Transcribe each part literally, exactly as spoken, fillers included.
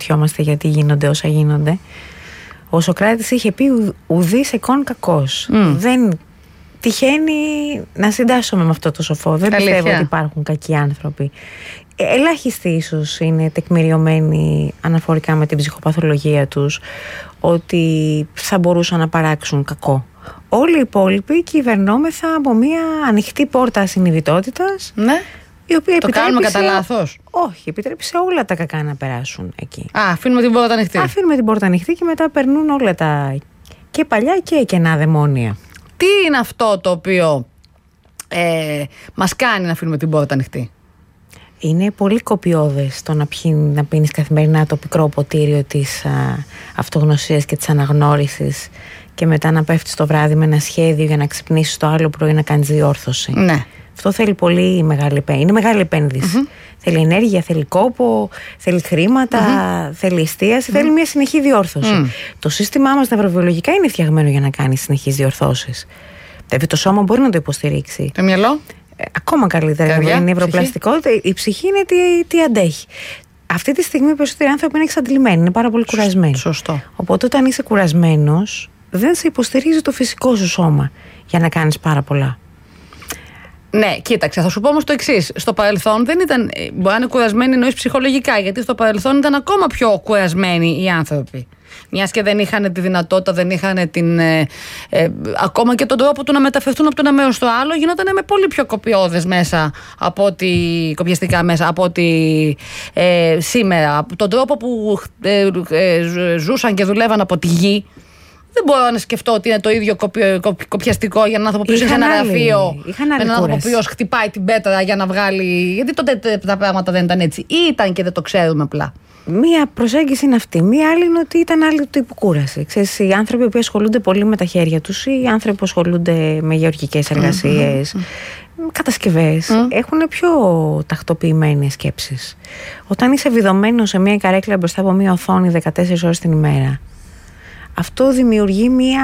αναρωτιόμαστε γιατί γίνονται όσα γίνονται. Ο Σωκράτης είχε πει ουδής εκών κακός. Mm. Δεν τυχαίνει να συντάσσομαι με αυτό το σοφό. Δεν Αλήθεια. πιστεύω ότι υπάρχουν κακοί άνθρωποι. Ελάχιστοι ίσως είναι τεκμηριωμένοι αναφορικά με την ψυχοπαθολογία τους ότι θα μπορούσαν να παράξουν κακό. Όλοι οι υπόλοιποι κυβερνόμεθα από μια ανοιχτή πόρτα ασυνειδητότητας. Ναι. Η οποία το κάνουμε κατά λάθος. Όχι, επιτρέπει σε όλα τα κακά να περάσουν εκεί. Α, αφήνουμε την πόρτα ανοιχτή. Αφήνουμε την πόρτα ανοιχτή και μετά περνούν όλα τα και παλιά και κενά δαιμόνια. Τι είναι αυτό το οποίο ε, μας κάνει να αφήνουμε την πόρτα ανοιχτή? Είναι πολύ κοπιώδες το να, πιει, να πίνεις καθημερινά το πικρό ποτήριο της α, αυτογνωσίας και της αναγνώρισης και μετά να πέφτεις το βράδυ με ένα σχέδιο για να ξυπνήσεις το άλλο πρωί να κάνεις διόρθωση. Ναι. Αυτό θέλει πολύ μεγάλη επένδυση. Είναι μεγάλη επένδυση. Mm-hmm. Θέλει ενέργεια, θέλει κόπο, θέλει χρήματα, mm-hmm. θέλει εστίαση, mm-hmm. θέλει μια συνεχή διόρθωση. Mm. Το σύστημά μας νευροβιολογικά είναι φτιαγμένο για να κάνει συνεχείς διορθώσεις. Δηλαδή το σώμα μπορεί να το υποστηρίξει. Το μυαλό? Ε, ακόμα καλύτερα. Καρδιά, η νευροπλαστικότητα, η ψυχή είναι τι, τι αντέχει. Αυτή τη στιγμή οι περισσότεροι άνθρωποι είναι εξαντλημένοι, είναι πάρα πολύ κουρασμένοι. Σωστό. Οπότε όταν είσαι κουρασμένος, δεν σε υποστηρίζει το φυσικό σου σώμα για να κάνεις πάρα πολλά. Ναι, κοίταξε, θα σου πω όμως το εξής. Στο παρελθόν δεν ήταν. Μπορεί να είναι κουρασμένοι εννοείς ψυχολογικά, γιατί στο παρελθόν ήταν ακόμα πιο κουρασμένοι οι άνθρωποι. Μιας και δεν είχαν τη δυνατότητα, δεν είχαν την. Ε, ε, ακόμα και τον τρόπο του να μεταφερθούν από το ένα μέρος στο άλλο, γινόταν με πολύ πιο κοπιώδες μέσα από ότι. Κοπιαστικά μέσα από ότι ε, σήμερα. Τον τρόπο που ε, ε, ζούσαν και δουλεύαν από τη γη. Δεν μπορώ να σκεφτώ ότι είναι το ίδιο κοπιο, κοπ, κοπιαστικό για έναν άνθρωπο που είσαι σε ένα γραφείο. Με έναν άνθρωπο που χτυπάει την πέτρα για να βγάλει. Γιατί τότε τα πράγματα δεν ήταν έτσι. Ή ήταν και δεν το ξέρουμε απλά. Μία προσέγγιση είναι αυτή. Μία άλλη είναι ότι ήταν άλλη τύπου κούραση. Ξέρεις, οι άνθρωποι που ασχολούνται πολύ με τα χέρια τους ή οι άνθρωποι που ασχολούνται με γεωργικές εργασίες, mm-hmm. κατασκευές, mm. έχουν πιο τακτοποιημένες σκέψεις. Όταν είσαι βιδωμένος σε μία καρέκλα μπροστά από μία οθόνη δεκατέσσερις ώρες την ημέρα, αυτό δημιουργεί μία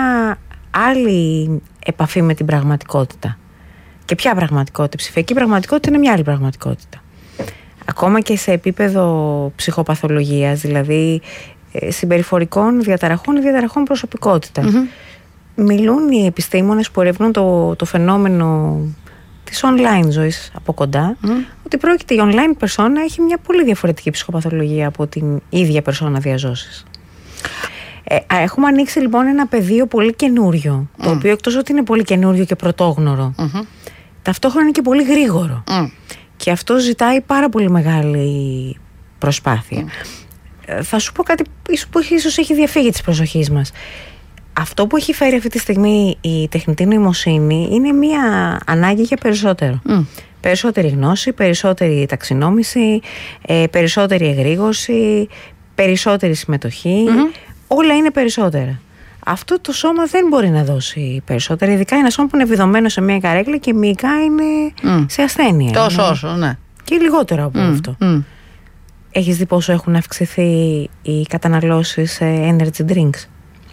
άλλη επαφή με την πραγματικότητα. Και ποια πραγματικότητα? Η ψηφιακή πραγματικότητα είναι μια άλλη πραγματικότητα. Ακόμα και σε επίπεδο ψυχοπαθολογίας, δηλαδή συμπεριφορικών διαταραχών ή διαταραχών προσωπικότητας. Mm-hmm. Μιλούν οι επιστήμονες που ερευνούν το, το φαινόμενο της online ζωής από κοντά, mm. ότι πρόκειται η online περσόνα έχει μια πολύ διαφορετική ψυχοπαθολογία από την ίδια περσόνα διαζώσης. Ε, έχουμε ανοίξει λοιπόν ένα πεδίο πολύ καινούριο, mm. το οποίο εκτός ότι είναι πολύ καινούριο και πρωτόγνωρο, mm-hmm. ταυτόχρονα είναι και πολύ γρήγορο. Mm. Και αυτό ζητάει πάρα πολύ μεγάλη προσπάθεια. Mm. Ε, θα σου πω κάτι που ίσως έχει διαφύγει της προσοχής μας. Αυτό που έχει φέρει αυτή τη στιγμή η τεχνητή νοημοσύνη είναι μια ανάγκη για περισσότερο. Mm. Περισσότερη γνώση, περισσότερη ταξινόμηση, ε, περισσότερη εγρήγορση, περισσότερη συμμετοχή. Mm-hmm. Όλα είναι περισσότερα. Αυτό το σώμα δεν μπορεί να δώσει περισσότερα. Ειδικά ένα σώμα που είναι βιδωμένο σε μια καρέκλα και μυϊκά είναι mm. σε ασθένεια. Τόσο όσο, ναι. Και λιγότερο από mm. αυτό. Mm. Έχεις δει πόσο έχουν αυξηθεί οι καταναλώσεις energy drinks?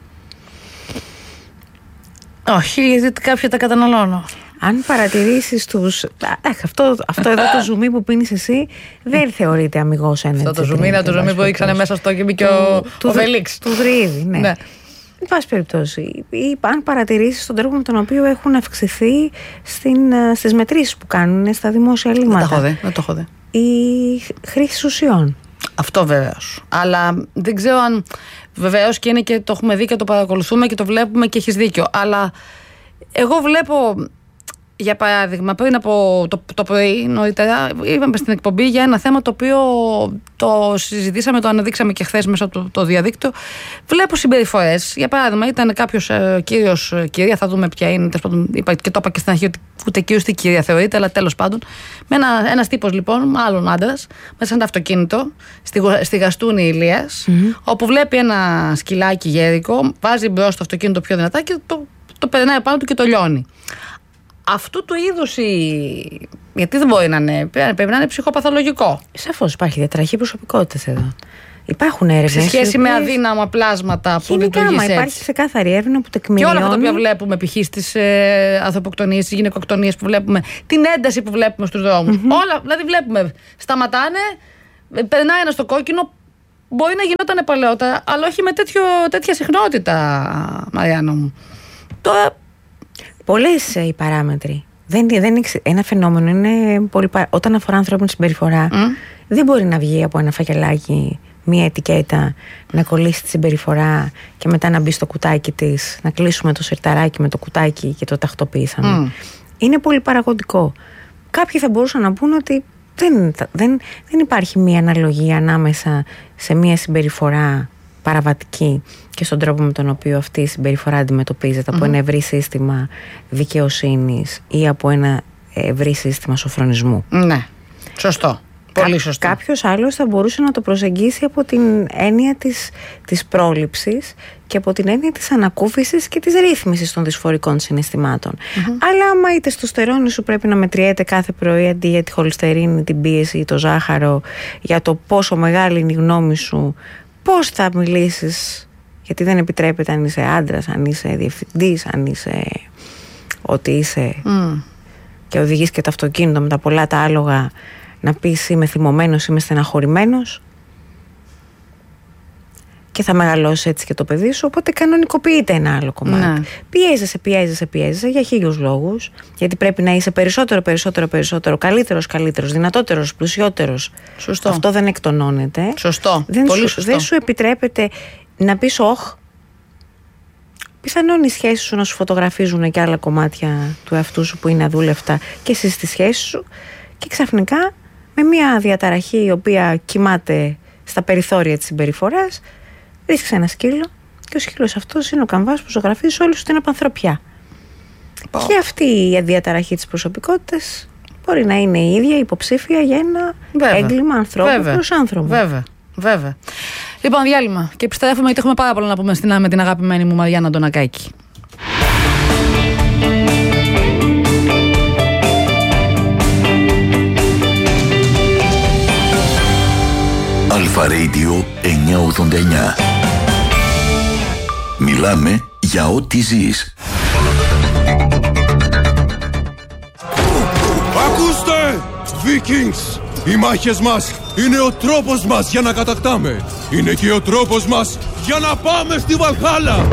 Όχι, γιατί κάποια τα καταναλώνω. Αν παρατηρήσεις τους... Αυτό, αυτό εδώ το ζουμί που πίνεις εσύ δεν θεωρείται αμιγώς energy drink. Αυτό το ζουμί είναι το ζουμί που ήξανε μέσα στο και μπήκε ο, ο Βελίξ. Του Δρύδη, ναι. ναι. Εν πάση περιπτώσει, ή αν παρατηρήσεις τον τρόπο με τον οποίο έχουν αυξηθεί στην, στις μετρήσεις που κάνουν στα δημόσια λίμματα. Δεν το έχω δει, δεν το έχω δει. Η χρήση ουσιών. Αυτό βεβαίως. Αλλά δεν ξέρω αν. Βεβαίως και είναι και το έχουμε δει και το παρακολουθούμε και το βλέπουμε και έχεις δίκιο. Αλλά εγώ βλέπω. Για παράδειγμα, πριν από το, το πρωί, νωρίτερα, είπαμε στην εκπομπή για ένα θέμα το οποίο το συζητήσαμε, το αναδείξαμε και χθες μέσα από το, το διαδίκτυο. Βλέπω συμπεριφορές. Για παράδειγμα, ήταν κάποιος ε, κύριος, κυρία, θα δούμε ποια είναι. Πάντων, είπα, και το είπα και στην αρχή ότι ούτε κύριος ούτε κυρία θεωρείται, αλλά τέλος πάντων. Με ένα, ένας τύπος λοιπόν, μάλλον άντρας, μέσα σε ένα αυτοκίνητο, στη, στη Γαστούνη Ηλίας, mm-hmm. όπου βλέπει ένα σκυλάκι γέρικο, βάζει μπρος το αυτοκίνητο πιο δυνατά και το, το περνάει πάνω του και το λιώνει. Αυτού του είδους η... Γιατί δεν μπορεί να είναι, πρέπει να είναι ψυχοπαθολογικό. Σαφώς υπάρχει διαταραχή προσωπικότητας εδώ. Υπάρχουν έρευνες. Σε σχέση με αδύναμα πλάσματα που λειτουργεί έτσι. Υπάρχει ξεκάθαρη έρευνα που τεκμηριώνει. Και όλα αυτά τα οποία βλέπουμε, π.χ. στις ε, ανθρωποκτονίες, στις γυναικοκτονίες που βλέπουμε, την ένταση που βλέπουμε στους δρόμους. Mm-hmm. Όλα, δηλαδή βλέπουμε, σταματάνε, περνάει ένα στο κόκκινο, μπορεί να γινόταν παλαιότερα, αλλά όχι με τέτοιο, τέτοια συχνότητα, Μαριάννα μου. Τώρα... Πολλές οι παράμετροι. Δεν, δεν, ένα φαινόμενο είναι πολύ, όταν αφορά ανθρώπινη συμπεριφορά, mm. δεν μπορεί να βγει από ένα φακελάκι μία ετικέτα, να κολλήσει τη συμπεριφορά και μετά να μπει στο κουτάκι της, να κλείσουμε το σιρταράκι με το κουτάκι και το τακτοποιήσαμε. Mm. Είναι πολύ παραγωγικό. Κάποιοι θα μπορούσαν να πούν ότι δεν, δεν, δεν υπάρχει μία αναλογία ανάμεσα σε μία συμπεριφορά παραβατική και στον τρόπο με τον οποίο αυτή η συμπεριφορά αντιμετωπίζεται mm-hmm. από ένα ευρύ σύστημα δικαιοσύνης ή από ένα ευρύ σύστημα σοφρονισμού. Ναι, σωστό. Πολύ σωστό. Κάποιος άλλος θα μπορούσε να το προσεγγίσει από την έννοια της, της πρόληψης και από την έννοια της ανακούφισης και της ρύθμισης των δυσφορικών συναισθημάτων. Mm-hmm. Αλλά άμα η τεστοστερόνη σου πρέπει να μετριέται κάθε πρωί αντί για τη χολυστερίνη, την πίεση ή το ζάχαρο, για το πόσο μεγάλη είναι η γνώμη σου, πώς θα μιλήσεις, γιατί δεν επιτρέπεται αν είσαι άντρας, αν είσαι διευθυντής, αν είσαι ό,τι είσαι mm. και οδηγείς και το αυτοκίνητο με τα πολλά τα άλογα, να πεις είμαι θυμωμένος, είμαι στεναχωρημένος, και θα μεγαλώσει έτσι και το παιδί σου, οπότε κανονικοποιείται ένα άλλο κομμάτι. Ναι. Πιέζεσαι, πιέζεσαι, πιέζεσαι για χίλιους λόγους, γιατί πρέπει να είσαι περισσότερο, περισσότερο, περισσότερο, καλύτερος, καλύτερος, δυνατότερος, πλουσιότερος. Σωστό. Αυτό δεν εκτονώνεται. Σωστό. Δεν Πολύ σου, σωστό. Δεν σου επιτρέπεται να πεις όχ. Πιθανόν οι σχέσεις σου να σου φωτογραφίζουν και άλλα κομμάτια του εαυτού σου που είναι αδούλευτα και εσύ στη σχέση σου, και ξαφνικά με μια διαταραχή η οποία κοιμάται στα περιθώρια της συμπεριφοράς, ρίξε ένα σκύλο και ο σκύλος αυτός είναι ο καμβάς που ζωγραφίζει όλη σου την απανθρωπιά. Oh. Και αυτή η διαταραχή της προσωπικότητας μπορεί να είναι η ίδια υποψήφια για ένα Βέβαια. έγκλημα ανθρώπου προς άνθρωπο. Βέβαια. Βέβαια. Λοιπόν, διάλειμμα και επιστρέφουμε, γιατί έχουμε πάρα πολλά να πούμε στην, με την αγαπημένη μου Μαριάννα Αντωνακάκη. Αλφα Radio εννιακόσια ογδόντα εννιά. Μιλάμε για ό,τι ζεις. Ακούστε! Vikings! Οι μάχες μας είναι ο τρόπος μας για να κατακτάμε. Είναι και ο τρόπος μας για να πάμε στη Βαλχάλα.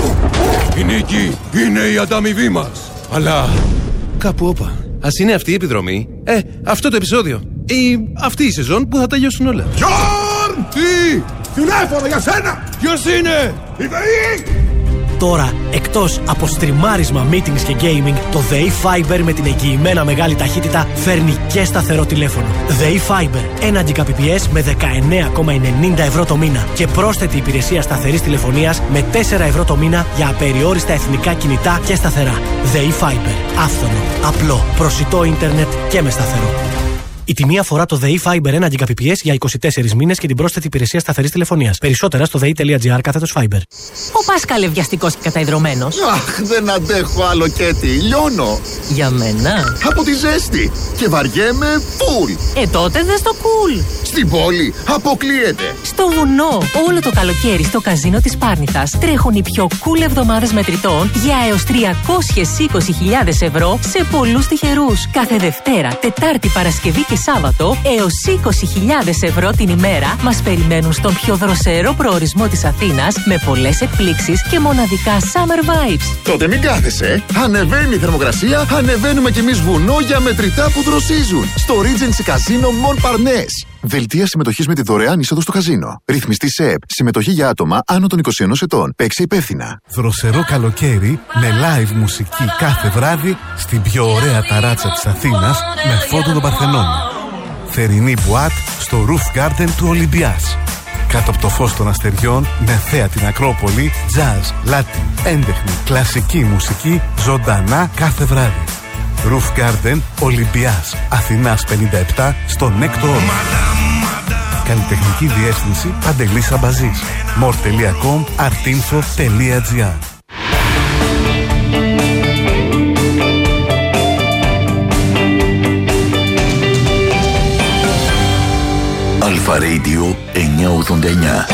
Η νίκη είναι η ανταμοιβή μας. Αλλά κάπου όπα. Ας είναι αυτή η επιδρομή. Ε, αυτό το επεισόδιο. Ή αυτή η σεζόν που θα τελειώσουν όλα. Γιόρν! Τι! Τηλέφωνο για σένα! Ποιος είναι? Η ΔΕΗ! Τώρα, εκτός από στριμάρισμα, meetings και gaming, το ΔΕΗ Fiber με την εγγυημένα μεγάλη ταχύτητα φέρνει και σταθερό τηλέφωνο. ΔΕΗ Fiber, ένα Gbps με δεκαεννέα κόμμα ενενήντα ευρώ το μήνα και πρόσθετη υπηρεσία σταθερής τηλεφωνίας με τέσσερα ευρώ το μήνα για απεριόριστα εθνικά κινητά και σταθερά. ΔΕΗ Fiber, άφθονο, απλό, προσιτό ίντερνετ και με σταθερό. Η τιμή αφορά το ΔΕΗ Fiber ένα Gbps για είκοσι τέσσερις μήνες και την πρόσθετη υπηρεσία σταθερής τηλεφωνίας. Περισσότερα στο δεη.gr κάθετος Fiber. Ο Πάσχαλ βιαστικός και καταϊδρωμένος. Αχ, δεν αντέχω άλλο Κέτι, λιώνω. Για μένα. Από τη ζέστη. Και βαριέμαι full. Ε, τότε δες το cool. Στην πόλη αποκλείεται. Στο βουνό, όλο το καλοκαίρι στο καζίνο της Πάρνηθας τρέχουν οι πιο cool εβδομάδες μετρητών για έως τριακόσιες είκοσι χιλιάδες ευρώ σε πολλούς τυχερούς. Κάθε Δευτέρα, Τετάρτη, Παρασκευή και Σάββατο έως είκοσι χιλιάδες ευρώ την ημέρα μας περιμένουν στον πιο δροσερό προορισμό της Αθήνας με πολλές εκπλήξεις και μοναδικά summer vibes. Τότε μην κάθεσαι. Ανεβαίνει η θερμοκρασία, ανεβαίνουμε κι εμείς βουνό για μετρητά που δροσίζουν. Στο Regency Casino Montparnasse. Δελτία συμμετοχής με τη δωρεάν είσοδο στο καζίνο. Ρυθμιστή ΣΕΠ. Συμμετοχή για άτομα άνω των είκοσι ενός ετών. Παίξε υπεύθυνα. Δροσερό καλοκαίρι με live μουσική κάθε βράδυ στην πιο ωραία ταράτσα της Αθήνας με φόντο τον Παρθενώνα. Θερινή μπουάτ στο Roof Garden του Ολυμπιάς. Κάτω από το φως των αστεριών με θέα την Ακρόπολη, jazz, latin, έντεχνη, κλασική μουσική ζωντανά κάθε βράδυ. Roof Garden Ολυμπιάς, Αθηνάς πενήντα επτά, στο Νέκτο Όρος. Καλλιτεχνική διεύθυνση Παντελής Αμπαζής. more τελεία com, artinfo τελεία gr. Αλφα Radio εννιακόσια ογδόντα εννιά.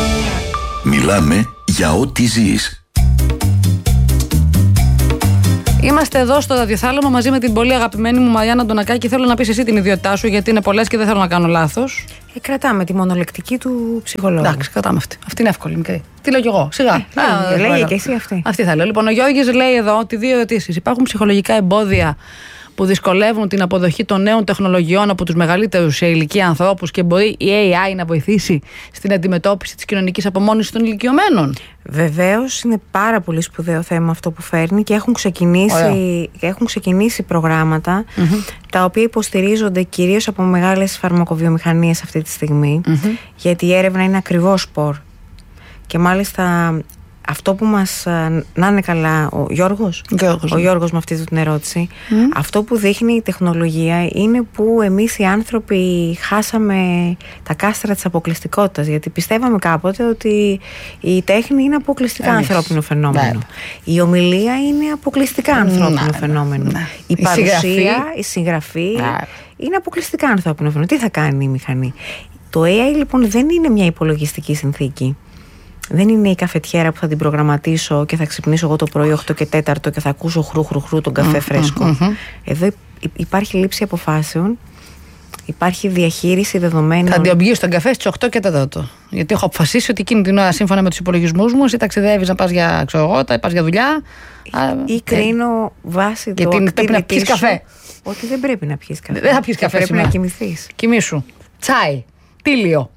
Μιλάμε για ό,τι ζεις. Είμαστε εδώ στο ραδιοθάλαμο μαζί με την πολύ αγαπημένη μου Μαριάννα Αντωνακάκη. Θέλω να πεις εσύ την ιδιότητά σου, γιατί είναι πολλές και δεν θέλω να κάνω λάθος. Ε, κρατάμε τη μονολεκτική του ψυχολόγου. Εντάξει, κρατάμε αυτή. Αυτή είναι εύκολη, μικρή. Τι λέω κι εγώ, σιγά. Ε, Α, λέγε και εσύ αυτή. Αυτή θα λέω. Λοιπόν, ο Γιώργης λέει εδώ ότι δύο ερωτήσεις. Υπάρχουν ψυχολογικά εμπόδια που δυσκολεύουν την αποδοχή των νέων τεχνολογιών από τους μεγαλύτερους σε ηλικία ανθρώπους και μπορεί η έι άι να βοηθήσει στην αντιμετώπιση της κοινωνικής απομόνωσης των ηλικιωμένων. Βεβαίως, είναι πάρα πολύ σπουδαίο θέμα αυτό που φέρνει και έχουν ξεκινήσει, έχουν ξεκινήσει προγράμματα mm-hmm. τα οποία υποστηρίζονται κυρίως από μεγάλες φαρμακοβιομηχανίες αυτή τη στιγμή, mm-hmm. γιατί η έρευνα είναι ακριβώς σπορ. Και μάλιστα αυτό που μας, να είναι καλά, ο Γιώργος, Γιώργος. ο Γιώργος με αυτή την ερώτηση, mm. αυτό που δείχνει η τεχνολογία είναι που εμείς οι άνθρωποι χάσαμε τα κάστρα της αποκλειστικότητας, γιατί πιστεύαμε κάποτε ότι η τέχνη είναι αποκλειστικά εμείς. ανθρώπινο φαινόμενο. Ναι. Η ομιλία είναι αποκλειστικά ανθρώπινο ναι, φαινόμενο. Ναι. Η, η παρουσία, συγγραφή. η συγγραφή ναι. είναι αποκλειστικά ανθρώπινο φαινόμενο. Τι θα κάνει η μηχανή? Το έι άι λοιπόν δεν είναι μια υπολογιστική συνθήκη. Δεν είναι η καφετιέρα που θα την προγραμματίσω και θα ξυπνήσω εγώ το πρωί οκτώ και τέσσερα και θα ακούσω χρου χρου χρου τον καφέ φρέσκο. Mm-hmm. Εδώ υπάρχει λήψη αποφάσεων, υπάρχει διαχείριση δεδομένων. Θα διαμπγείς τον καφέ στις οκτώ και τέσσερα. Γιατί έχω αποφασίσει ότι εκείνη την ώρα, σύμφωνα με τους υπολογισμούς μου, εσύ ταξιδεύεις να πας για, ξέρω εγώ, πας για δουλειά. Ή, ή κρίνω βάσει το γιατί πρέπει να πιεις καφέ. Ότι δεν πρέπει να πιεις καφέ. Δεν θα πιεις καφέ. Πρέπει σήμερα. να κοιμηθείς. Κοιμήσου. Τσάι. Τίλιο.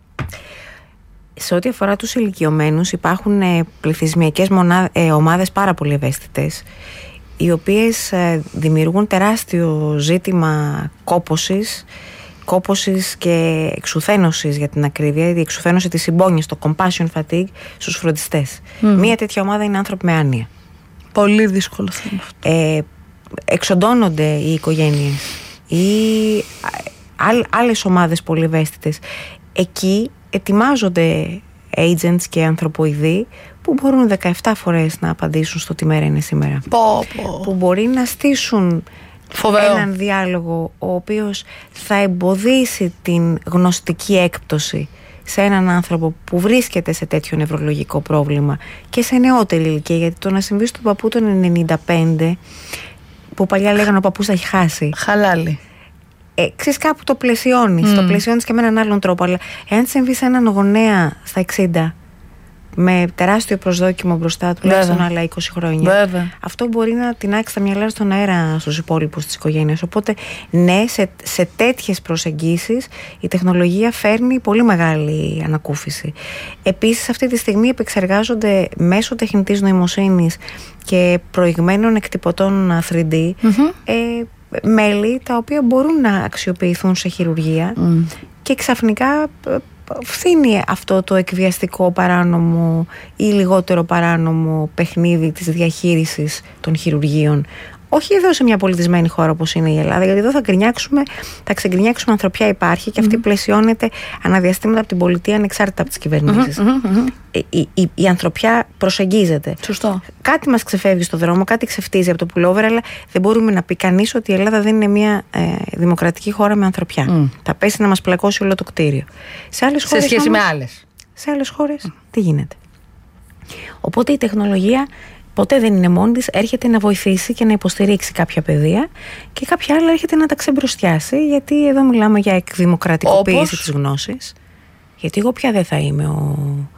Σε ό,τι αφορά τους ηλικιωμένους, υπάρχουν ε, πληθυσμιακές μονά, ε, ομάδες πάρα πολύ ευαίσθητες, οι οποίες ε, δημιουργούν τεράστιο ζήτημα κόπωσης, κόπωσης και εξουθένωσης για την ακρίβεια, η εξουθένωση της συμπόνιας, το compassion fatigue στους φροντιστές. Mm. Μία τέτοια ομάδα είναι άνθρωποι με άνοια. Πολύ δύσκολο θέμα αυτό. Ε, εξοντώνονται οι οικογένειες ή άλλ, άλλες ομάδες πολύ ευαίσθητες. Εκεί ετοιμάζονται agents και ανθρωποειδοί που μπορούν δεκαεπτά φορές να απαντήσουν στο τι μέρα είναι σήμερα. Πω, πω. Που μπορεί να στήσουν Φοβερό. έναν διάλογο ο οποίος θα εμποδίσει την γνωστική έκπτωση σε έναν άνθρωπο που βρίσκεται σε τέτοιο νευρολογικό πρόβλημα και σε νεότερη ηλικία. Γιατί το να συμβεί στον παππού των ενενήντα πέντε, που παλιά λέγανε ο παππούς θα έχει χάσει. Χαλάλι. Ε, ξέρεις, κάπου το πλαισιώνεις, mm. το πλαισιώνεις και με έναν άλλον τρόπο. Αλλά εάν συμβεί σε έναν γονέα στα εξήντα, με τεράστιο προσδόκιμο μπροστά του, τουλάχιστον άλλα είκοσι χρόνια, Βέβαια. αυτό μπορεί να τεινάξει τα μυαλά στον αέρα στους υπόλοιπους της οικογένειας. Οπότε, ναι, σε, σε τέτοιες προσεγγίσεις η τεχνολογία φέρνει πολύ μεγάλη ανακούφιση. Επίσης, αυτή τη στιγμή επεξεργάζονται μέσω τεχνητής νοημοσύνης και προηγμένων εκτυπωτών θρι ντι mm-hmm. ε, μέλη τα οποία μπορούν να αξιοποιηθούν σε χειρουργία mm. και ξαφνικά φθήνει αυτό το εκβιαστικό παράνομο ή λιγότερο παράνομο παιχνίδι της διαχείρισης των χειρουργείων. Όχι εδώ σε μια πολιτισμένη χώρα όπως είναι η Ελλάδα, γιατί εδώ θα γκρινιάξουμε, θα ξεκρινιάξουμε ανθρωπιά υπάρχει και αυτή mm-hmm. πλαισιώνεται αναδιαστήματα από την πολιτεία ανεξάρτητα από τις κυβερνήσεις. Mm-hmm, mm-hmm. Η, η, η ανθρωπιά προσεγγίζεται. Σωστό. Κάτι μας ξεφεύγει στο δρόμο, κάτι ξεφτίζει από το pullover, αλλά δεν μπορούμε να πει κανείς ότι η Ελλάδα δεν είναι μια ε, δημοκρατική χώρα με ανθρωπιά. Mm. Θα πέσει να μας πλακώσει όλο το κτίριο. Σε, άλλες σε χώρες, σχέση όμως, με άλλες. Σε άλλες χώρες mm. τι γίνεται. Οπότε η τεχνολογία ποτέ δεν είναι μόνη της, έρχεται να βοηθήσει και να υποστηρίξει κάποια παιδεία και κάποια άλλα έρχεται να τα ξεμπροστιάσει, γιατί εδώ μιλάμε για εκδημοκρατικοποίηση Όπως... της γνώσης. Γιατί εγώ πια δεν θα είμαι ο,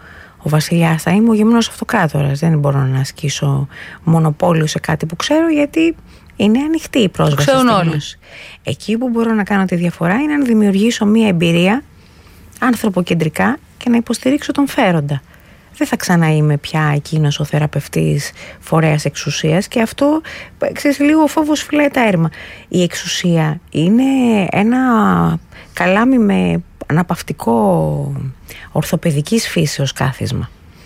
ο βασιλιάς, θα είμαι ο γυμνός αυτοκράτορας. Δεν μπορώ να ασκήσω μονοπόλιο σε κάτι που ξέρω, γιατί είναι ανοιχτή η πρόσβαση στη γνώση. Εκεί που μπορώ να κάνω τη διαφορά είναι να δημιουργήσω μια εμπειρία ανθρωποκεντρικά και να υποστηρίξω τον φέροντα. Δεν θα ξανά είμαι πια εκείνος ο θεραπευτής φορέας εξουσίας, και αυτό, ξέρεις, λίγο ο φόβος φυλάει τα έρμα. Η εξουσία είναι ένα καλάμι με αναπαυτικό ορθοπαιδικής φύσεως κάθισμα.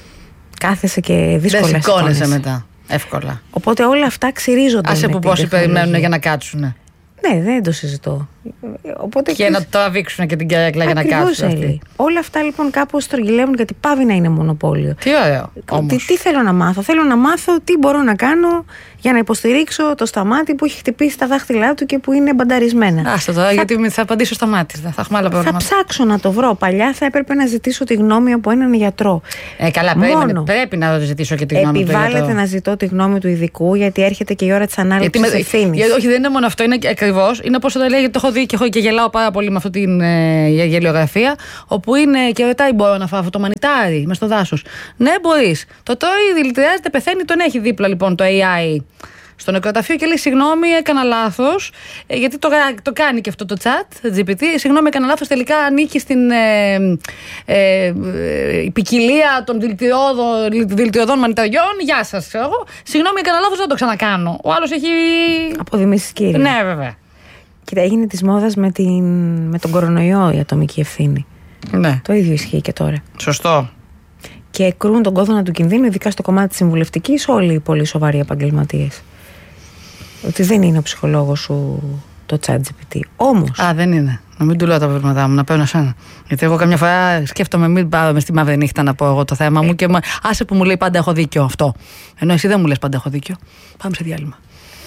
Κάθεσαι και δύσκολα δεν σηκώνεσαι μετά, εύκολα. Οπότε όλα αυτά ξυρίζονται. Άσε που πόσοι περιμένουν για να κάτσουνε. Ναι, δεν το συζητώ. Οπότε, και να το τραβήξουν και την καρέκλα για να κάτσουν αυτοί. Όλα αυτά λοιπόν κάπως στρογγυλεύουν γιατί πάβει να είναι μονοπόλιο. Τι ωραίο. Τι, τι θέλω να μάθω. Θέλω να μάθω τι μπορώ να κάνω για να υποστηρίξω το Σταμάτη που έχει χτυπήσει τα δάχτυλά του και που είναι μπανταρισμένα. Άστα τώρα, θα... γιατί θα απαντήσω Σταμάτη. Θα έχουμε άλλα πράγματα. Θα ψάξω να το βρω. Παλιά θα έπρεπε να ζητήσω τη γνώμη από έναν γιατρό. Ε, καλά, πρέπει, πρέπει να ζητήσω και τη γνώμη του. Επιβάλλεται να ζητώ τη γνώμη του ειδικού γιατί έρχεται και η ώρα της ανάληψης ευθύνης. Όχι, δεν είναι μόνο αυτό, είναι ακριβώς. Είναι όπως το λέει, γιατί το έχω δει και, έχω, και γελάω πάρα πολύ με αυτή την ε, γελιογραφία. Όπου είναι και ρωτάει: μπορώ να φάω αυτό το μανιτάρι μες στο δάσος? Ναι, μπορείς. Το τρώει, δηλητηριάζεται, πεθαίνει, τον έχει δίπλα λοιπόν το έι άι στο νεκροταφείο και λέει: συγγνώμη, έκανα λάθος. Ε, γιατί το, το κάνει και αυτό το chat τζι πι τι. Συγγνώμη, έκανα λάθος. Τελικά ανήκει στην ε, ε, ε, η ποικιλία των δηλητηριωδών μανιταριών. Γεια σας. Εγώ, συγγνώμη, έκανα λάθος, δεν το ξανακάνω. Ο άλλος έχει. Αποδημήσεις κύριε. Ναι, βέβαια. Κοίτα, έγινε της μόδας με, την, με τον κορονοϊό η ατομική ευθύνη. Ναι. Το ίδιο ισχύει και τώρα. Σωστό. Και κρούν τον κόδωνα του κινδύνου, ειδικά στο κομμάτι της συμβουλευτικής, όλοι οι πολύ σοβαροί επαγγελματίες. Ότι δεν είναι ο ψυχολόγος σου το chat τζι πι τι. Όμως. Α, δεν είναι. Να μην του λέω τα προβλήματά μου, να παίρνω εσένα. Γιατί εγώ καμιά φορά σκέφτομαι, μην πάω με στη μαύρη νύχτα να πω εγώ το θέμα μου και άσε που μου λέει πάντα έχω δίκιο αυτό. Ενώ εσύ δεν μου λες πάντα έχω δίκιο. Πάμε σε διάλειμμα.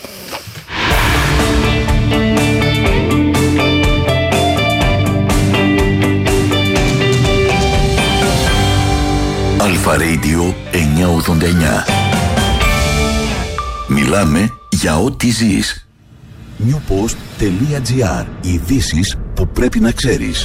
Αλφα Radio εννιακόσια ογδόντα εννιά. Μιλάμε για ό,τι ζεις. newpost.gr. Ειδήσεις που πρέπει να ξέρεις.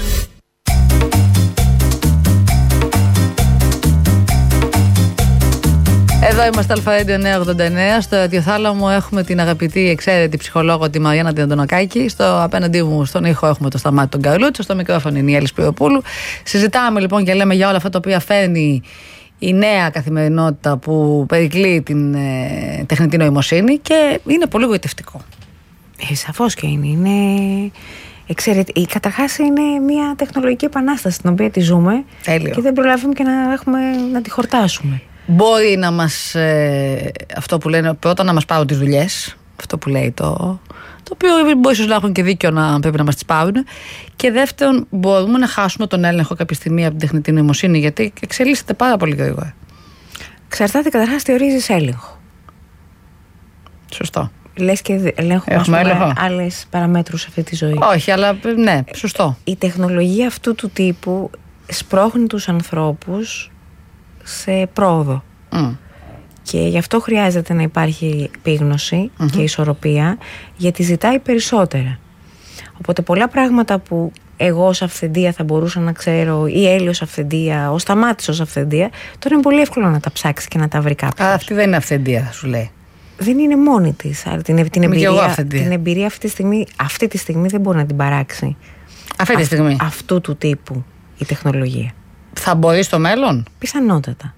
Εδώ είμαστε Αλφα Radio εννιακόσια ογδόντα εννέα. Στο ραδιοθάλαμο έχουμε την αγαπητή εξαίρετη ψυχολόγο τη Μαριάννα την Αντωνακάκη. Στο απέναντί μου στον ήχο έχουμε το Σταμάτη τον Καρλούτσο. Στο μικρόφωνο είναι η Έλλη Σπυροπούλου. Συζητάμε λοιπόν και λέμε για όλα αυτά τα οποία φέρνει η νέα καθημερινότητα που περικλεί την ε, τεχνητή νοημοσύνη και είναι πολύ γοητευτικό. Ε, σαφώς και είναι. Είναι εξαιρετική. Καταρχάς είναι μια τεχνολογική επανάσταση την οποία τη ζούμε. Τέλειο. Και δεν προλαβαίνουμε και να, έχουμε, να τη χορτάσουμε. Μπορεί να μας, ε, αυτό που λένε, πρώτα να μας πάρουν τις δουλειές, αυτό που λέει το, το οποίο μπορεί ίσως να έχουν και δίκιο να πρέπει να μας τις πάρουν. Και δεύτερον, μπορούμε να χάσουμε τον έλεγχο κάποια στιγμή από την τεχνητή νοημοσύνη, γιατί εξελίσσεται πάρα πολύ γρήγορα. Εξαρτάται καταρχάς τι ορίζεις έλεγχο. Σωστό. Λες και ελέγχουμε άλλες παραμέτρους σε αυτή τη ζωή. Όχι, αλλά ναι, σωστό. Η τεχνολογία αυτού του τύπου σπρώχνει τους ανθρώπους σε πρόοδο. Mm. Και γι' αυτό χρειάζεται να υπάρχει επίγνωση mm-hmm. και ισορροπία, γιατί ζητάει περισσότερα. Οπότε πολλά πράγματα που εγώ ως αυθεντία θα μπορούσα να ξέρω, ή Έλλη ως αυθεντία, ο Σταμάτης ως αυθεντία, τώρα είναι πολύ εύκολο να τα ψάξει και να τα βρει κάποιος. Α, αυτή δεν είναι αυθεντία, θα σου λέει. Δεν είναι μόνη της. Την, την, εμπειρία, την εμπειρία αυτή τη, στιγμή, αυτή τη στιγμή δεν μπορεί να την παράξει. Αυτή τη στιγμή. Α, αυτού του τύπου η τεχνολογία. Θα μπορεί στο μέλλον. Πιθανότατα.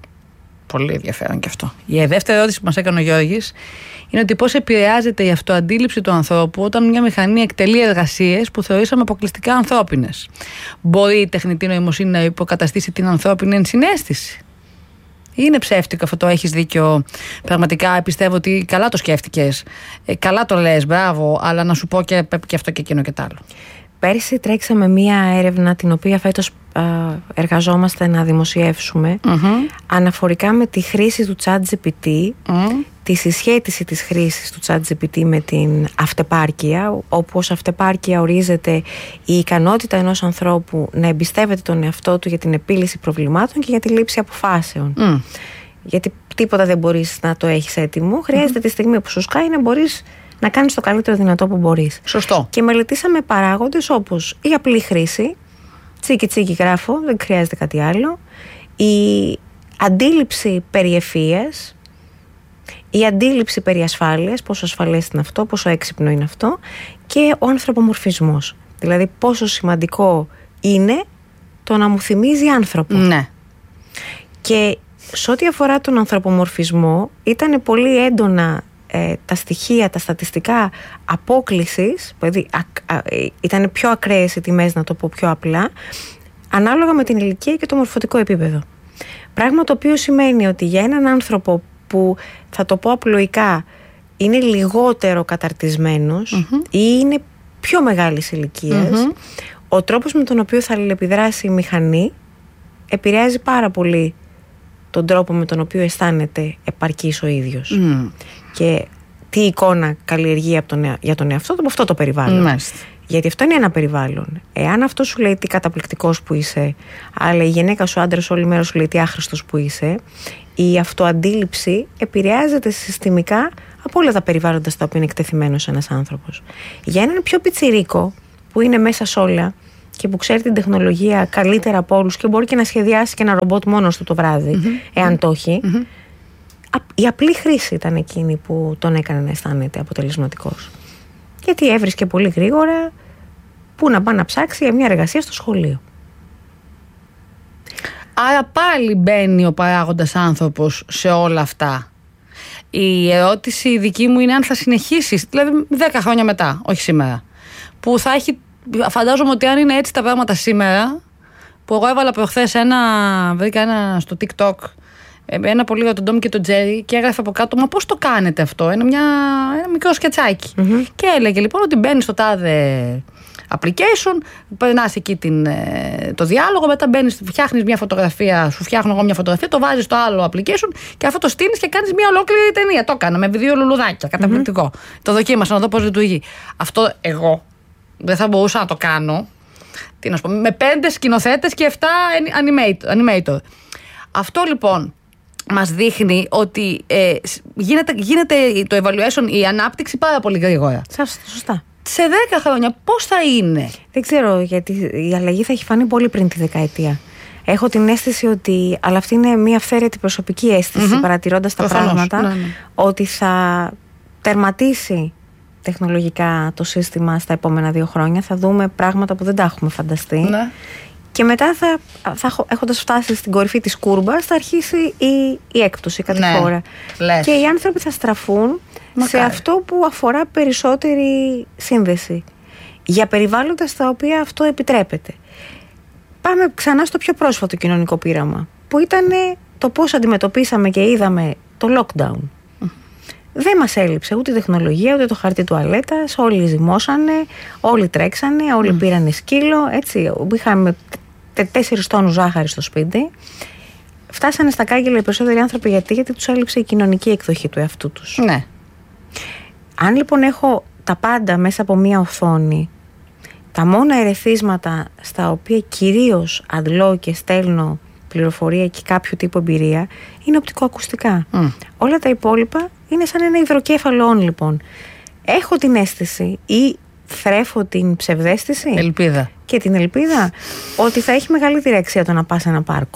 Πολύ ενδιαφέρον και αυτό. Η δεύτερη ερώτηση που μας έκανε ο Γιώργης είναι ότι πώς επηρεάζεται η αυτοαντίληψη του ανθρώπου όταν μια μηχανή εκτελεί εργασίες που θεωρήσαμε αποκλειστικά ανθρώπινες. Μπορεί η τεχνητή νοημοσύνη να υποκαταστήσει την ανθρώπινη ενσυναίσθηση? Είναι ψεύτικο αυτό, έχεις δίκιο. Πραγματικά πιστεύω ότι καλά το σκέφτηκες. Ε, καλά το λες, μπράβο, αλλά να σου πω και, και αυτό και εκείνο και τ' άλλο. Πέρσι τρέξαμε μία έρευνα την οποία φέτος α, εργαζόμαστε να δημοσιεύσουμε mm-hmm. αναφορικά με τη χρήση του chat τζι πι τι, mm. τη συσχέτιση της χρήσης του chat τζι πι τι με την αυτεπάρκεια, όπου ως αυτεπάρκεια ορίζεται η ικανότητα ενός ανθρώπου να εμπιστεύεται τον εαυτό του για την επίλυση προβλημάτων και για τη λήψη αποφάσεων. Mm. Γιατί τίποτα δεν μπορείς να το έχεις έτοιμο, χρειάζεται mm. τη στιγμή που σου σκάει να μπορείς να κάνεις το καλύτερο δυνατό που μπορείς. Σωστό. Και μελετήσαμε παράγοντες όπως η απλή χρήση, τσίκι τσίκι γράφω, δεν χρειάζεται κάτι άλλο, η αντίληψη περί ευφυΐας, η αντίληψη περί ασφάλειας, πόσο ασφαλές είναι αυτό, πόσο έξυπνο είναι αυτό, και ο ανθρωπομορφισμός. Δηλαδή πόσο σημαντικό είναι το να μου θυμίζει άνθρωπο. Ναι. Και σε ό,τι αφορά τον ανθρωπομορφισμό ήταν πολύ έντονα Ε, τα στοιχεία, τα στατιστικά απόκλησης, δηλαδή α, α, ήταν πιο ακραίες οι τιμές, να το πω πιο απλά, ανάλογα με την ηλικία και το μορφωτικό επίπεδο. Πράγμα το οποίο σημαίνει ότι για έναν άνθρωπο που, θα το πω απλοϊκά, είναι λιγότερο καταρτισμένος mm-hmm. ή είναι πιο μεγάλης ηλικίας, mm-hmm. ο τρόπος με τον οποίο θα αλληλεπιδράσει η μηχανή επηρεάζει πάρα πολύ τον τρόπο με τον οποίο αισθάνεται επαρκής ο ίδιος. Mm. Και τι εικόνα καλλιεργεί από τον, για τον εαυτό του από αυτό το περιβάλλον. Mm. Γιατί αυτό είναι ένα περιβάλλον. Εάν αυτό σου λέει τι καταπληκτικός που είσαι, αλλά η γυναίκα σου, άντρας όλη μέρα σου λέει τι άχρηστος που είσαι, η αυτοαντίληψη επηρεάζεται συστημικά από όλα τα περιβάλλοντα στα οποία είναι εκτεθειμένος ένας άνθρωπος. Για έναν πιο πιτσιρίκο που είναι μέσα σε όλα και που ξέρει την τεχνολογία καλύτερα από όλους και μπορεί και να σχεδιάσει και ένα ρομπότ μόνος του το βράδυ, mm-hmm. εάν το έχει, mm-hmm. η απλή χρήση ήταν εκείνη που τον έκανε να αισθάνεται αποτελεσματικός. Γιατί έβρισκε πολύ γρήγορα που να πάει να ψάξει για μια εργασία στο σχολείο. Άρα πάλι μπαίνει ο παράγοντας άνθρωπος σε όλα αυτά. Η ερώτηση δική μου είναι αν θα συνεχίσει, δηλαδή δέκα χρόνια μετά, όχι σήμερα, που θα έχει, φαντάζομαι ότι αν είναι έτσι τα πράγματα σήμερα, που εγώ έβαλα προχθές ένα, βρήκα ένα στο TikTok, ένα πολύ για τον Ντόμ και τον Τζέρι και έγραφε από κάτω, μα πώς το κάνετε αυτό, είναι μια, ένα μικρό σκετσάκι. Mm-hmm. Και έλεγε λοιπόν ότι μπαίνει στο τάδε application, περνάς εκεί την, το διάλογο, μετά μπαίνεις, φτιάχνεις μια φωτογραφία, σου φτιάχνω εγώ μια φωτογραφία, το βάζεις στο άλλο application και αυτό το στείλεις και κάνεις μια ολόκληρη ταινία. Το έκανα με δύο λουλουδάκια, καταπληκτικό. Mm-hmm. Το δοκίμασα να δω πώς λειτουργεί. Αυτό εγώ δεν θα μπορούσα να το κάνω. Τι να σου πω, με πέντε σκηνοθέτες και εφτά animator. Αυτό λοιπόν μας δείχνει ότι ε, γίνεται, γίνεται το evaluation, η ανάπτυξη πάρα πολύ γρήγορα. Σωστά. Σε δέκα χρόνια πώς θα είναι? Δεν ξέρω, γιατί η αλλαγή θα έχει φανεί πολύ πριν τη δεκαετία. Έχω την αίσθηση ότι, αλλά αυτή είναι μια αυθαίρετη προσωπική αίσθηση, mm-hmm. παρατηρώντας τα Προφανώς, πράγματα, ναι, ναι. ότι θα τερματίσει τεχνολογικά το σύστημα στα επόμενα δύο χρόνια. Θα δούμε πράγματα που δεν τα έχουμε φανταστεί. Ναι. Και μετά, θα, θα, έχοντας φτάσει στην κορυφή της κούρμπας, θα αρχίσει η, η έκπτωση κάθε ναι, φορά. Λες. Και οι άνθρωποι θα στραφούν Μακάρι. σε αυτό που αφορά περισσότερη σύνδεση. Για περιβάλλοντα στα οποία αυτό επιτρέπεται. Πάμε ξανά στο πιο πρόσφατο κοινωνικό πείραμα, που ήταν το πώς αντιμετωπίσαμε και είδαμε το lockdown. Mm. Δεν μας έλειψε ούτε η τεχνολογία, ούτε το χαρτί τουαλέτας. Όλοι ζυμώσανε, όλοι τρέξανε, όλοι mm. πήρανε σκύλο. Έτσι, είχαμε τέσσερις τόνους ζάχαρη στο σπίτι. Φτάσανε στα κάγκελα οι περισσότεροι άνθρωποι γιατί, γιατί τους έλειψε η κοινωνική εκδοχή του εαυτού τους. Ναι. Αν λοιπόν έχω τα πάντα μέσα από μία οθόνη, τα μόνα ερεθίσματα στα οποία κυρίως αντλώ και στέλνω πληροφορία και κάποιο τύπο εμπειρία είναι οπτικοακουστικά. Mm. Όλα τα υπόλοιπα είναι σαν ένα υδροκέφαλο όν, λοιπόν. Έχω την αίσθηση ή θρέφω την ψευδαίσθηση ελπίδα. και την ελπίδα ότι θα έχει μεγαλύτερη αξία το να πας σε ένα πάρκο.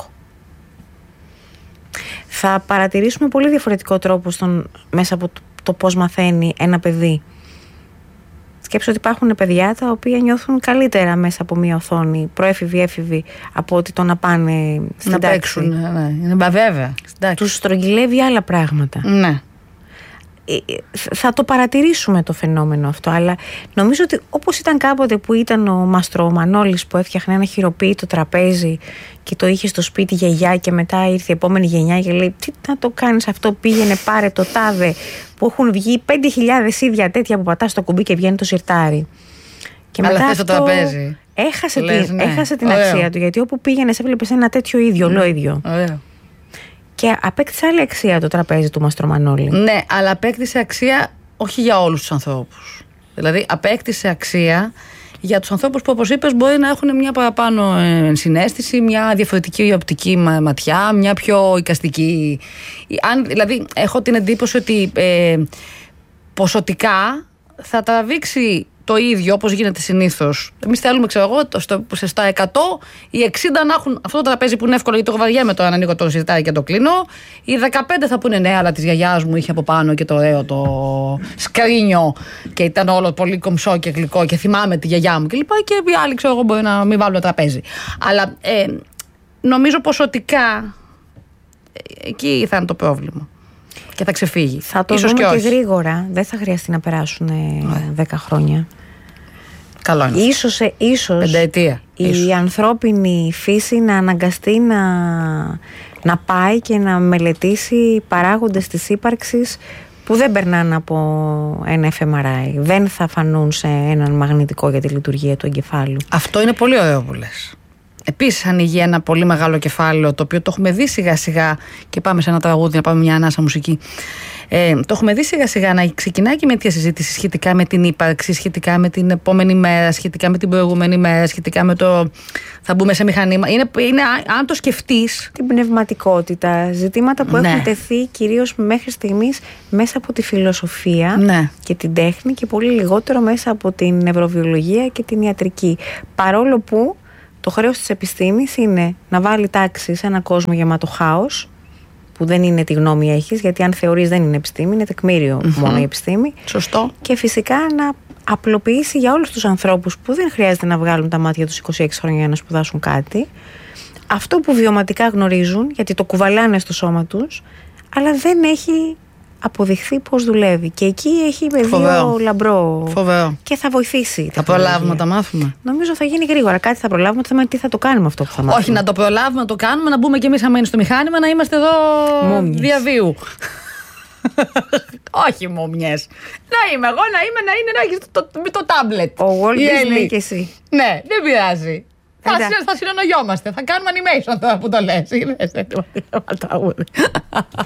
Θα παρατηρήσουμε πολύ διαφορετικό τρόπο στον, μέσα από το, το πώς μαθαίνει ένα παιδί. Σκέψου ότι υπάρχουν παιδιά τα οποία νιώθουν καλύτερα μέσα από μια οθόνη, προέφηβη, έφηβη, από ότι το να πάνε στην να τάξη. Παίξουν, ναι, είναι βέβαια. Τους στρογγυλεύει άλλα πράγματα. Ναι. Θα το παρατηρήσουμε το φαινόμενο αυτό, αλλά νομίζω ότι όπως ήταν κάποτε που ήταν ο Μαστρομανόλης που έφτιαχνε ένα χειροποίητο τραπέζι και το είχε στο σπίτι η γιαγιά και μετά ήρθε η επόμενη γενιά και λέει τι να το κάνεις αυτό, πήγαινε πάρε το τάδε, που έχουν βγει πέντε χιλιάδες ίδια τέτοια που πατάς στο κουμπί και βγαίνει το σιρτάρι. Και αλλά μετά αυτό το τραπέζι έχασε λες, την, ναι. έχασε την Ωραίο. αξία του, γιατί όπου πήγαινες έβλεπες ένα τέτοιο ίδιο, ναι. ολόιδιο. Ωραίο. Και απέκτησε άλλη αξία το τραπέζι του Μαστρομανόλη. Ναι, αλλά απέκτησε αξία όχι για όλους τους ανθρώπους. Δηλαδή απέκτησε αξία για τους ανθρώπους που, όπως είπες, μπορεί να έχουν μια παραπάνω ε, συναίσθηση, μια διαφορετική οπτική ματιά, μια πιο εικαστική. Αν, δηλαδή έχω την εντύπωση ότι ε, ποσοτικά θα τραβήξει το ίδιο όπως γίνεται συνήθως. Εμείς θέλουμε, ξέρω εγώ, στο, στα εκατό οι εξήντα να έχουν αυτό το τραπέζι που είναι εύκολο, γιατί το βαριέμαι τώρα να ανοίγω το σιρτάρι και το κλείνω. Οι δεκαπέντε θα πούνε ναι, αλλά της γιαγιάς μου είχε από πάνω και το ωραίο το σκρίνιο και ήταν όλο πολύ κομψό και γλυκό και θυμάμαι τη γιαγιά μου κλπ. Και, και οι άλλοι, ξέρω εγώ, μπορεί να μην βάλουν τραπέζι. Αλλά ε, νομίζω ποσοτικά ε, εκεί θα είναι το πρόβλημα. Και θα ξεφύγει. Θα το ίσως δούμε και, και γρήγορα. Δεν θα χρειαστεί να περάσουν δέκα χρόνια. Καλό είναι. Ίσως, ίσως πενταετία. Η ίσως. ανθρώπινη φύση να αναγκαστεί να, να πάει και να μελετήσει παράγοντες της ύπαρξης που δεν περνάνε από ένα εφ εμ αρ άι, δεν θα φανούν σε έναν μαγνητικό για τη λειτουργία του εγκεφάλου. Αυτό είναι πολύ ωραίο που λες. Επίσης ανοίγει ένα πολύ μεγάλο κεφάλαιο, το οποίο το έχουμε δει σιγά σιγά, και πάμε σε ένα τραγούδι να πάμε μια ανάσα μουσική. Ε, το έχουμε δει σιγά σιγά να ξεκινάει και με τη συζήτηση σχετικά με την ύπαρξη, σχετικά με την επόμενη μέρα, σχετικά με την προηγούμενη μέρα, σχετικά με το θα μπούμε σε μηχανήμα. Είναι, είναι, αν το σκεφτείς. Την πνευματικότητα, ζητήματα που ναι. έχουν τεθεί κυρίως μέχρι στιγμής μέσα από τη φιλοσοφία ναι. και την τέχνη και πολύ λιγότερο μέσα από την νευροβιολογία και την ιατρική. Παρόλο που το χρέος της επιστήμης είναι να βάλει τάξη σε έναν κόσμο γεμάτο χάος, που δεν είναι τι γνώμη έχεις, γιατί αν θεωρείς δεν είναι επιστήμη, είναι τεκμήριο mm-hmm. μόνο η επιστήμη. Σωστό. Και φυσικά να απλοποιήσει για όλους τους ανθρώπους που δεν χρειάζεται να βγάλουν τα μάτια τους είκοσι έξι χρόνια για να σπουδάσουν κάτι, αυτό που βιωματικά γνωρίζουν, γιατί το κουβαλάνε στο σώμα τους, αλλά δεν έχει αποδειχθεί πώς δουλεύει. Και εκεί έχει πεδίο λαμπρό. Φοβερό. Και θα βοηθήσει. Θα προλάβουμε να τα μάθουμε. Νομίζω θα γίνει γρήγορα. Κάτι θα προλάβουμε. Το θέμα είναι τι θα το κάνουμε αυτό που θα μάθουμε. Όχι να το προλάβουμε, να το κάνουμε, να μπούμε κι εμείς άμα είναι στο μηχάνημα, να είμαστε εδώ μούμιες. Διαβίου. Όχι μούμιες. Να είμαι εγώ, να είμαι, να είναι, να έχεις το, το, το τάμπλετ. Ο Walt Disney και εσύ. Ναι, δεν πειράζει. Θα, θα συνεννοιόμαστε. Θα κάνουμε animation τώρα που το λες.